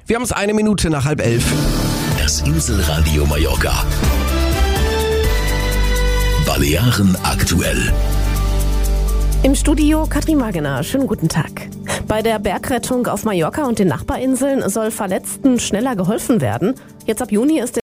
Wir haben es 1 Minute nach 10:30. Das Inselradio Mallorca. Balearen aktuell. Im Studio Katrin Wagener. Schönen guten Tag. Bei der Bergrettung auf Mallorca und den Nachbarinseln soll Verletzten schneller geholfen werden. Jetzt ab Juni ist